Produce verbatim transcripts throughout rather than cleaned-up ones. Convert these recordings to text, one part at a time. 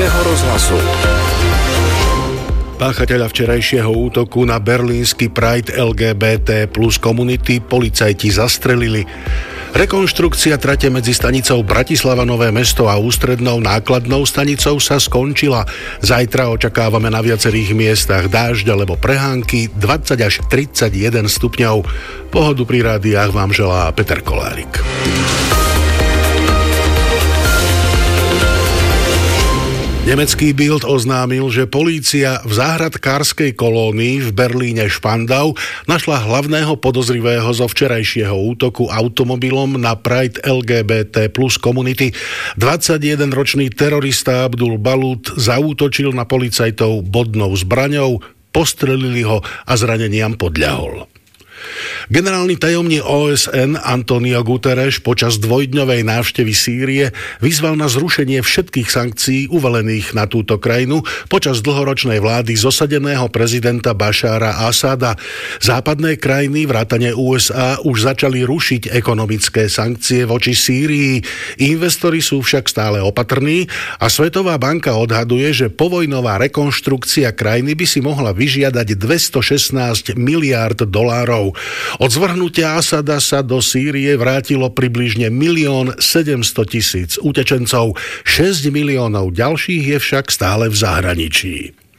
Slovenského rozhlasu. Páchateľa včerajšieho útoku na berlínsky Pride el gé bé té plus komunity policajti zastrelili. Rekonštrukcia trate medzi stanicou Bratislava Nové Mesto a ústrednou nákladnou stanicou sa skončila. Zajtra očakávame na viacerých miestach dážď alebo prehánky dvadsať až tridsaťjeden stupňov. Pohodu pri rádiách vám želá Peter Kolárik. Nemecký Bild oznámil, že polícia v záhradkárskej kolónii v Berlíne Spandau našla hlavného podozrivého zo včerajšieho útoku automobilom na Pride el gé bé té plus komunity. dvadsaťjedenročný terorista Abdul Balut zaútočil na policajtov bodnou zbraňou, postrelili ho a zraneniam podľahol. Generálny tajomník ó es en Antonio Guterres počas dvojdňovej návštevy Sýrie vyzval na zrušenie všetkých sankcií uvalených na túto krajinu počas dlhoročnej vlády zosadeného prezidenta Bašára Asada. Západné krajiny vrátane ú es á už začali rušiť ekonomické sankcie voči Sýrii. Investori sú však stále opatrní a Svetová banka odhaduje, že povojnová rekonštrukcia krajiny by si mohla vyžiadať dvestošestnásť miliárd dolárov. Od zvrhnutia Asada sa do Sýrie vrátilo približne milión sedemstotisíc utečencov, šesť miliónov ďalších je však stále v zahraničí.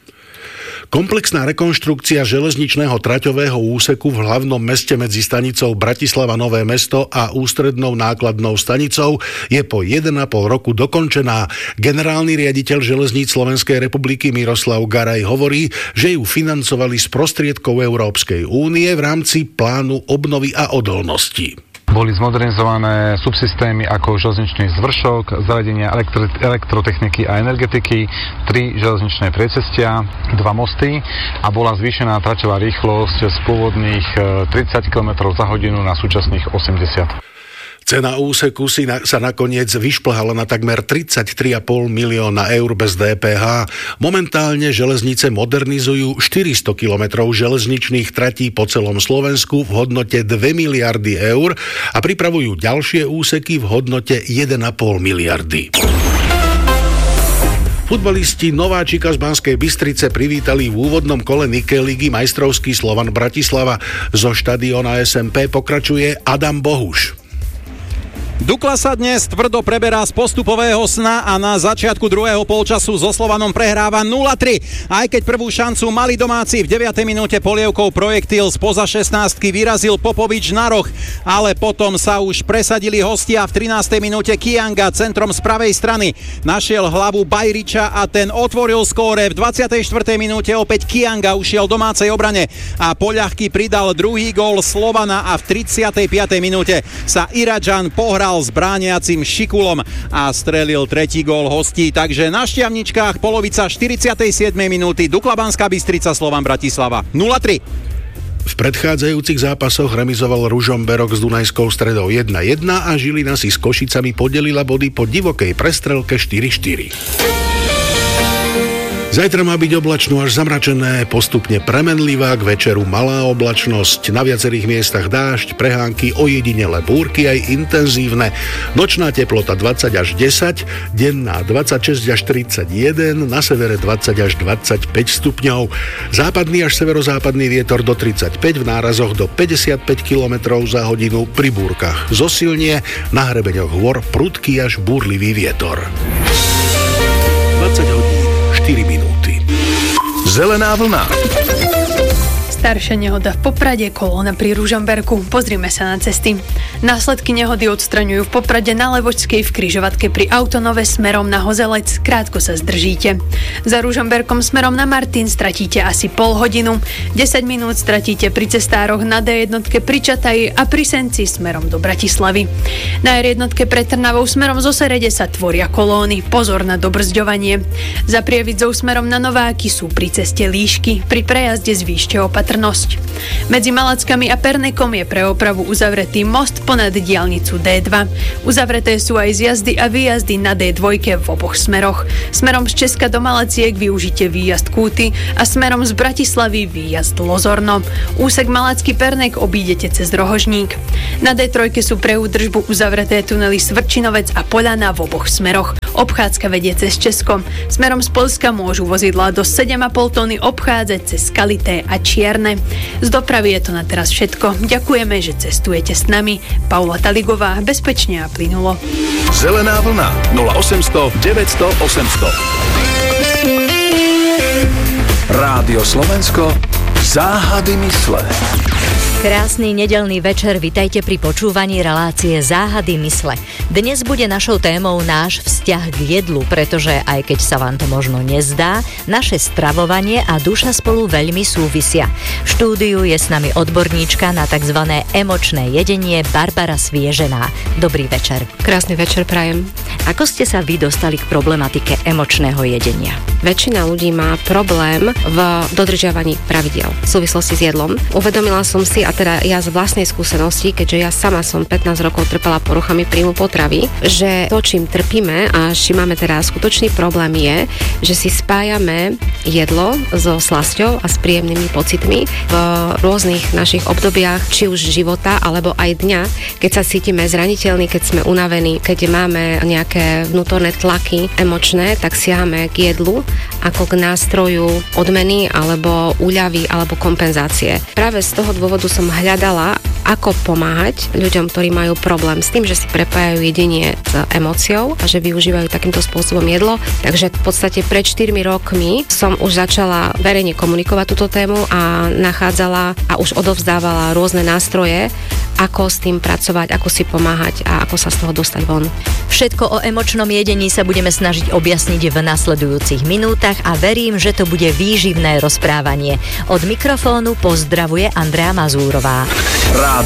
Komplexná rekonštrukcia železničného traťového úseku v hlavnom meste medzi stanicou Bratislava Nové Mesto a ústrednou nákladnou stanicou je po jeden a pol roku dokončená. Generálny riaditeľ železníc Slovenskej republiky Miroslav Garaj hovorí, že ju financovali z prostriedkov Európskej únie v rámci plánu obnovy a odolnosti. Boli zmodernizované subsystémy ako železničný zvršok, zavedenia elektro- elektrotechniky a energetiky, tri železničné priecestia, dva mosty a bola zvýšená traťová rýchlosť z pôvodných tridsať kilometrov za hodinu na súčasných osemdesiat. Cena úseku si na, sa nakoniec vyšplhala na takmer tridsaťtri a pol milióna eur bez dé pé há. Momentálne železnice modernizujú štyristo kilometrov železničných tratí po celom Slovensku v hodnote dve miliardy eur a pripravujú ďalšie úseky v hodnote jeden a pol miliardy. Futbalisti Nováčika z Banskej Bystrice privítali v úvodnom kole Nike ligy majstrovský Slovan Bratislava. Zo štadióna es em pé pokračuje Adam Bohuš. Dukla sa dnes tvrdo preberá z postupového sna a na začiatku druhého polčasu so Slovanom prehráva nula tri. Aj keď prvú šancu mali domáci, v deviatej minúte polievkou projektil spoza šestnástky vyrazil Popovič na roh, ale potom sa už presadili hostia. V trinástej minúte Kianga centrom z pravej strany našiel hlavu Bajriča a ten otvoril skóre. V dvadsiatej štvrtej minúte opäť Kianga ušiel domácej obrane a poľahky pridal druhý gól Slovana a v tridsiatej piatej minúte sa Iradžan pohral s brániacim Šikulom a strelil tretí gól hostí. Takže na Štiavničkách polovica štyridsiatej siedmej minúty Dukla Banská Bystrica Slovan Bratislava nula tri. V predchádzajúcich zápasoch remizoval Ružomberok s Dunajskou Stredou jedna jedna a Žilina si s Košicami podelila body po divokej prestrelke štyri štyri. Zajtra má byť oblačno až zamračené, postupne premenlivá, k večeru malá oblačnosť, na viacerých miestach dážď, prehánky, ojedinele búrky aj intenzívne. Nočná teplota dvadsať až desať, denná dvadsaťšesť až tridsaťjeden, na severe dvadsať až dvadsaťpäť stupňov. Západný až severozápadný vietor do tridsaťpäť, v nárazoch do päťdesiatpäť kilometrov za hodinu, pri búrkach zosilnie, na hrebeňoch hôr prudký až búrlivý vietor. dvadsať hodín štyri minúty. Zelená vlna. Staršia nehoda v Poprade, kolóna pri Ružomberku. Pozrime sa na cesty. Následky nehody odstraňujú v Poprade na Levočskej v križovatke pri Autonove smerom na Hozelec. Krátko sa zdržíte. Za Ružomberkom smerom na Martin stratíte asi pol hodinu. desať minút stratíte pri cestároch na dé jednotke pri Čataji a pri Senci smerom do Bratislavy. Na er jednotke pre Trnavou smerom zo Serede sa tvoria kolóny. Pozor na dobrzďovanie. Za Prievidzou smerom na Nováky sú pri ceste líšky. Pri prejazde zvýšte opatrnosť. Medzi Malackami a Pernekom je pre opravu uzavretý most ponad diaľnicu dé dva. Uzavreté sú aj zjazdy a výjazdy na dé dva v oboch smeroch. Smerom z Česka do Malaciek využite výjazd Kúty a smerom z Bratislavy výjazd Lozorno. Úsek Malacký Pernek obídete cez Rohožník. Na dé tri sú pre údržbu uzavreté tunely Svrčinovec a Poľana v oboch smeroch. Obchádzka vedie cez Česko. Smerom z Poľska môžu vozidlá do sedem a pol tony obchádzať cez Skalité a Čierne. Z dopravy je to na teraz všetko. Ďakujeme, že cestujete s nami. Paula Taligová, bezpečne a plynulo. Zelená vlna nula osemsto deväťsto osemsto. Rádio Slovensko, záhady mysle. Krásny nedeľný večer, vitajte pri počúvaní relácie Záhady mysle. Dnes bude našou témou náš vzťah k jedlu, pretože aj keď sa vám to možno nezdá, naše stravovanie a duša spolu veľmi súvisia. V štúdiu je s nami odborníčka na tzv. Emočné jedenie Barbara Sviežená. Dobrý večer. Krásny večer prajem. Ako ste sa vy dostali k problematike emočného jedenia? Väčšina ľudí má problém v dodržiavaní pravidiel v súvislosti s jedlom. Uvedomila som si, a teda ja z vlastnej skúsenosti, keďže ja sama som pätnásť rokov trpela poruchami príjmu potravy, že to, čím trpíme a čím máme teraz skutočný problém je, že si spájame jedlo so slasťou a s príjemnými pocitmi v rôznych našich obdobiach, či už života, alebo aj dňa, keď sa cítime zraniteľní, keď sme unavení, keď máme nejaké vnútorné tlaky emočné, tak siahame k jedlu ako k nástroju odmeny alebo úľavy alebo kompenzácie. Práve z toho dôvodu som hľadala, ako pomáhať ľuďom, ktorí majú problém s tým, že si prepájajú jedenie s emóciou a že využívajú takýmto spôsobom jedlo. Takže v podstate pred štyrmi rokmi som už začala verejne komunikovať túto tému a nachádzala a už odovzdávala rôzne nástroje, ako s tým pracovať, ako si pomáhať a ako sa z toho dostať von. Všetko o emočnom jedení sa budeme snažiť objasniť v nasledujúcich minútach a verím, že to bude výživné rozprávanie. Od mikrofónu pozdravuje Andrea Mazúrová.